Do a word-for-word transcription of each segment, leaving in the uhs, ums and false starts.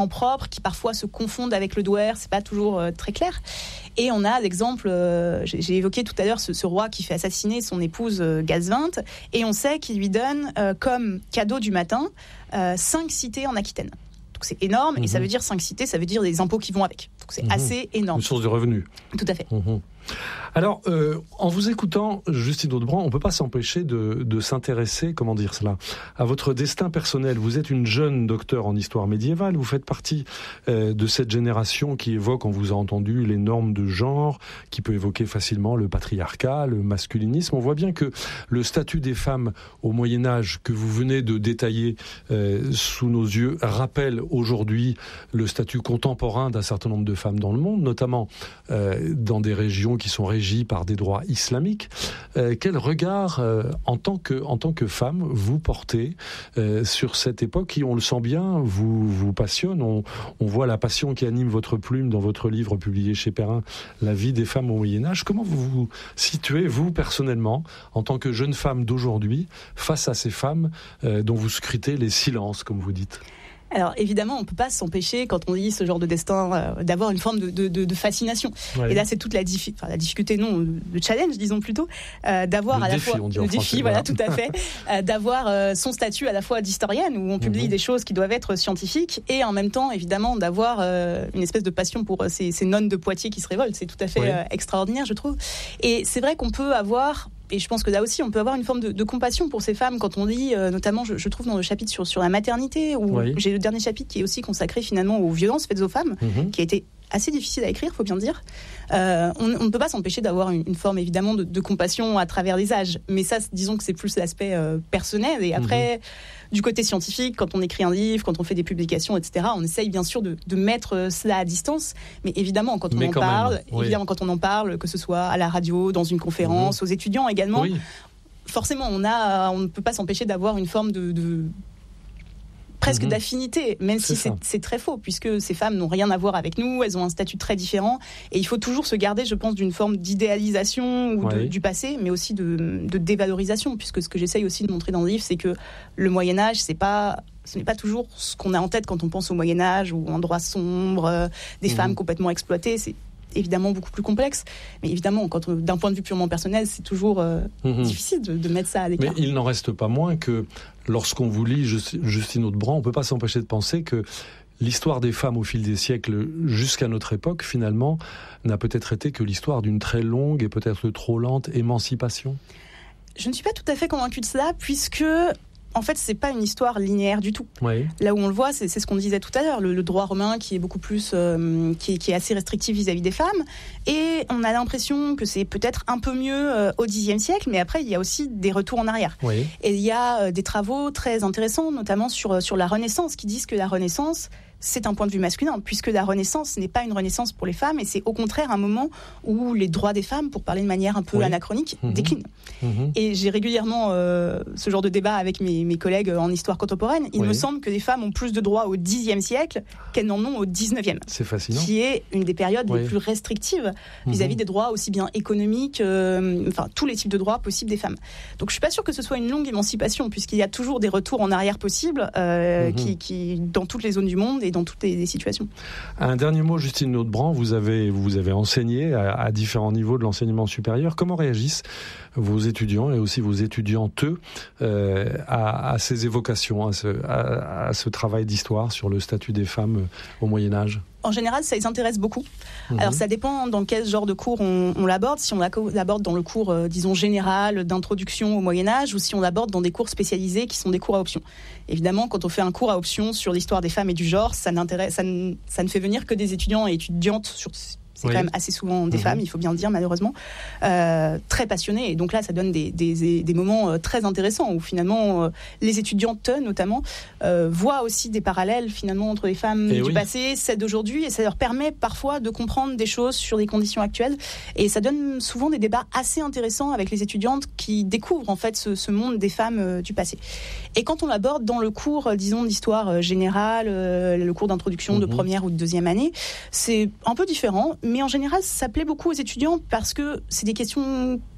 propres qui parfois se confondent avec le douaire, c'est pas toujours euh, très clair. Et on a l'exemple, euh, j'ai, j'ai évoqué tout à l'heure ce, ce roi qui fait assassiner son épouse euh, Gazvinte, et on sait qu'il lui donne euh, comme cadeau du matin euh, cinq cités en Aquitaine. Donc c'est énorme, mmh. et ça veut dire cinq cités, ça veut dire des impôts qui vont avec. Donc c'est mmh. assez énorme. Une source de revenus. Tout à fait. Mmh. Alors, euh, en vous écoutant, Justine Audebrandt, on ne peut pas s'empêcher de, de s'intéresser, comment dire cela, à votre destin personnel. Vous êtes une jeune docteure en histoire médiévale, vous faites partie euh, de cette génération qui évoque, on vous a entendu, les normes de genre, qui peut évoquer facilement le patriarcat, le masculinisme. On voit bien que le statut des femmes au Moyen-Âge, que vous venez de détailler euh, sous nos yeux, rappelle aujourd'hui le statut contemporain d'un certain nombre de femmes dans le monde, notamment euh, dans des régions qui sont régies par des droits islamiques. Euh, quel regard, euh, en tant que, en tant que femme, vous portez euh, sur cette époque qui, on le sent bien, vous, vous passionne. On, on voit la passion qui anime votre plume dans votre livre publié chez Perrin, La vie des femmes au Moyen-Âge. Comment vous vous situez, vous, personnellement, en tant que jeune femme d'aujourd'hui, face à ces femmes euh, dont vous scrutez les silences, comme vous dites ? Alors évidemment, on ne peut pas s'empêcher, quand on lit ce genre de destin, euh, d'avoir une forme de, de, de, de fascination. Ouais. Et là, c'est toute la, diffi- enfin, la difficulté, non, le challenge, disons plutôt, euh, d'avoir le à défi, la fois on dit le en défi, français, voilà, voilà, tout à fait, euh, d'avoir euh, son statut à la fois d'historienne, où on publie mmh. des choses qui doivent être scientifiques, et en même temps, évidemment, d'avoir euh, une espèce de passion pour euh, ces, ces nonnes de Poitiers qui se révoltent. C'est tout à fait ouais. euh, extraordinaire, je trouve. Et c'est vrai qu'on peut avoir... Et je pense que là aussi, on peut avoir une forme de, de compassion pour ces femmes quand on lit, euh, notamment, je, je trouve dans le chapitre sur, sur la maternité, où oui. j'ai le dernier chapitre qui est aussi consacré finalement aux violences faites aux femmes, mmh. qui a été assez difficile à écrire, faut bien le dire. Euh, on, on ne peut pas s'empêcher d'avoir une, une forme évidemment de, de compassion à travers les âges, mais ça, disons que c'est plus l'aspect euh, personnel. Et après, mmh. du côté scientifique, quand on écrit un livre, quand on fait des publications, et cetera, on essaye bien sûr de, de mettre cela à distance. Mais évidemment, quand on mais en parle, même, oui. évidemment quand on en parle, que ce soit à la radio, dans une conférence, mmh. aux étudiants également, oui. forcément, on a, on ne peut pas s'empêcher d'avoir une forme de, de presque mmh. d'affinité, même c'est si c'est, c'est très faux, puisque ces femmes n'ont rien à voir avec nous, elles ont un statut très différent, et il faut toujours se garder, je pense, d'une forme d'idéalisation ou ouais. de, du passé, mais aussi de, de dévalorisation, puisque ce que j'essaye aussi de montrer dans le livre, c'est que le Moyen-Âge, c'est pas... ce n'est pas toujours ce qu'on a en tête quand on pense au Moyen-Âge, ou un droit sombre, euh, des mmh. femmes complètement exploitées, c'est évidemment beaucoup plus complexe, mais évidemment, quand on, d'un point de vue purement personnel, c'est toujours euh, mmh. difficile de, de mettre ça à l'écart. Mais il n'en reste pas moins que lorsqu'on vous lit Justine Audebrandt, on ne peut pas s'empêcher de penser que l'histoire des femmes au fil des siècles jusqu'à notre époque, finalement, n'a peut-être été que l'histoire d'une très longue et peut-être trop lente émancipation. Je ne suis pas tout à fait convaincue de cela, puisque... en fait, c'est pas une histoire linéaire du tout. Oui. Là où on le voit, c'est, c'est ce qu'on disait tout à l'heure, le, le droit romain qui est beaucoup plus, euh, qui, est, qui est assez restrictif vis-à-vis des femmes. Et on a l'impression que c'est peut-être un peu mieux euh, au Xe siècle, mais après il y a aussi des retours en arrière. Oui. Et il y a euh, des travaux très intéressants, notamment sur sur la Renaissance, qui disent que la Renaissance, c'est un point de vue masculin, puisque la Renaissance n'est pas une Renaissance pour les femmes, et c'est au contraire un moment où les droits des femmes, pour parler de manière un peu oui. anachronique, mmh. déclinent. Mmh. Et j'ai régulièrement euh, ce genre de débat avec mes, mes collègues en histoire contemporaine. Il oui. me semble que les femmes ont plus de droits au Xe siècle qu'elles n'en ont au dix-neuvième. C'est fascinant. Qui est une des périodes oui. les plus restrictives mmh. vis-à-vis des droits aussi bien économiques, euh, enfin tous les types de droits possibles des femmes. Donc je suis pas sûre que ce soit une longue émancipation, puisqu'il y a toujours des retours en arrière possibles euh, mmh. qui, qui, dans toutes les zones du monde et dans toutes les, les situations. Un dernier mot, Justine Audebrandt, vous avez, vous avez enseigné à, à différents niveaux de l'enseignement supérieur. Comment réagissent vos étudiants et aussi vos étudiantes euh, à, à ces évocations, à ce, à, à ce travail d'histoire sur le statut des femmes au Moyen-Âge ? En général, ça les intéresse beaucoup. Mmh. Alors, ça dépend dans quel genre de cours on, on l'aborde. Si on l'aborde dans le cours, euh, disons, général, d'introduction au Moyen-Âge, ou si on l'aborde dans des cours spécialisés qui sont des cours à option. Évidemment, quand on fait un cours à option sur l'histoire des femmes et du genre, ça, n'intéresse, ça, ne, ça ne fait venir que des étudiants et étudiantes sur... C'est oui. quand même assez souvent des mmh. femmes, il faut bien le dire, malheureusement, euh, très passionnées. Et donc là, ça donne des, des, des moments euh, très intéressants où finalement, euh, les étudiantes, notamment, euh, voient aussi des parallèles finalement entre les femmes et du oui. passé, celles d'aujourd'hui, et ça leur permet parfois de comprendre des choses sur les conditions actuelles. Et ça donne souvent des débats assez intéressants avec les étudiantes qui découvrent en fait ce, ce monde des femmes euh, du passé. Et quand on l'aborde dans le cours, euh, disons, d'histoire euh, générale, euh, le cours d'introduction mmh. de première ou de deuxième année, c'est un peu différent. Mais en général, ça plaît beaucoup aux étudiants parce que c'est des questions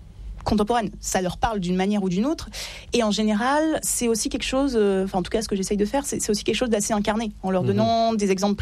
contemporaine. Ça leur parle d'une manière ou d'une autre. Et en général, c'est aussi quelque chose, euh, enfin en tout cas ce que j'essaye de faire, c'est, c'est aussi quelque chose d'assez incarné, en leur donnant mmh. des exemples